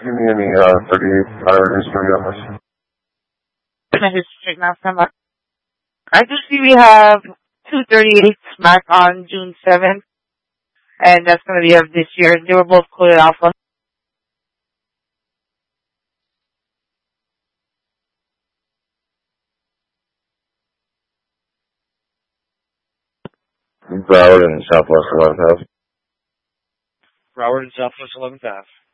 Give me any 38 hour history on this. History now, sama. I do see we have 238 smack on June 7th, and that's going to be of this year. They were both coded alpha. Broward and Southwest 11th Ave. Broward and Southwest 11th Ave.